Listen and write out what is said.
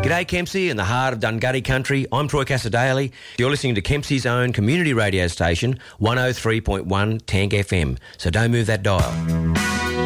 G'day Kempsey in the heart of Dungutty country. I'm Troy Cassadaly. You're listening to Kempsey's own community radio station, 103.1 Tank FM. So don't move that dial.